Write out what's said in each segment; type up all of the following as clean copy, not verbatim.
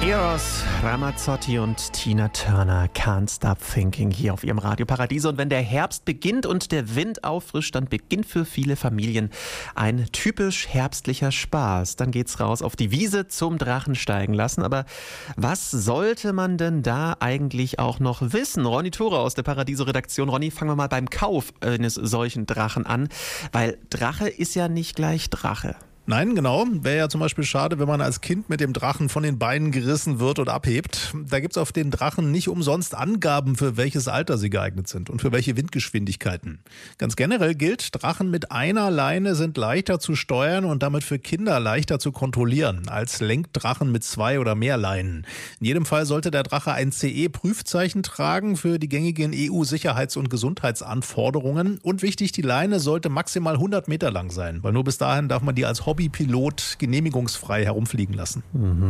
Eros Ramazzotti und Tina Turner, Can't Stop Thinking, hier auf ihrem Radio Paradiso. Und wenn der Herbst beginnt und der Wind auffrischt, dann beginnt für viele Familien ein typisch herbstlicher Spaß. Dann geht's raus auf die Wiese zum Drachen steigen lassen. Aber was sollte man denn da eigentlich auch noch wissen? Ronny Thore aus der Paradiso-Redaktion. Ronny, fangen wir mal beim Kauf eines solchen Drachen an, weil Drache ist ja nicht gleich Drache. Nein, genau. Wäre ja zum Beispiel schade, wenn man als Kind mit dem Drachen von den Beinen gerissen wird oder abhebt. Da gibt's auf den Drachen nicht umsonst Angaben, für welches Alter sie geeignet sind und für welche Windgeschwindigkeiten. Ganz generell gilt, Drachen mit einer Leine sind leichter zu steuern und damit für Kinder leichter zu kontrollieren als Lenkdrachen mit 2 oder mehr Leinen. In jedem Fall sollte der Drache ein CE-Prüfzeichen tragen für die gängigen EU-Sicherheits- und Gesundheitsanforderungen. Und wichtig, die Leine sollte maximal 100 Meter lang sein, weil nur bis dahin darf man die als Hobbypilot genehmigungsfrei herumfliegen lassen.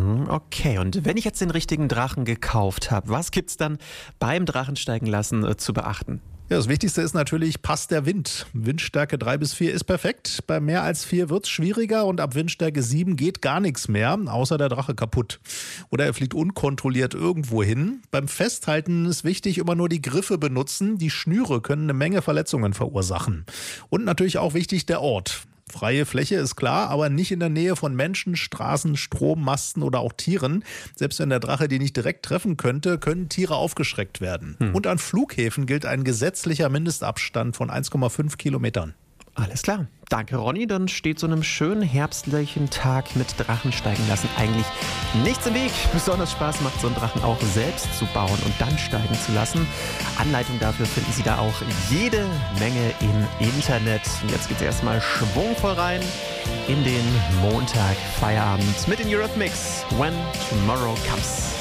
Okay, und wenn ich jetzt den richtigen Drachen gekauft habe, was gibt's dann beim Drachensteigen lassen zu beachten? Ja, das Wichtigste ist natürlich, passt der Wind. Windstärke 3 bis 4 ist perfekt. Bei mehr als 4 wird's schwieriger und ab Windstärke 7 geht gar nichts mehr, außer der Drache kaputt. Oder er fliegt unkontrolliert irgendwo hin. Beim Festhalten ist wichtig, immer nur die Griffe benutzen. Die Schnüre können eine Menge Verletzungen verursachen. Und natürlich auch wichtig der Ort. Freie Fläche ist klar, aber nicht in der Nähe von Menschen, Straßen, Strommasten oder auch Tieren. Selbst wenn der Drache die nicht direkt treffen könnte, können Tiere aufgeschreckt werden. Und an Flughäfen gilt ein gesetzlicher Mindestabstand von 1,5 Kilometern. Alles klar. Danke, Ronny. Dann steht so einem schönen herbstlichen Tag mit Drachen steigen lassen eigentlich nichts im Weg. Besonders Spaß macht so einen Drachen auch selbst zu bauen und dann steigen zu lassen. Anleitung dafür finden Sie da auch jede Menge im Internet. Und jetzt geht's erstmal schwungvoll rein in den Montag Feierabend mit den Eurythmics When Tomorrow Comes.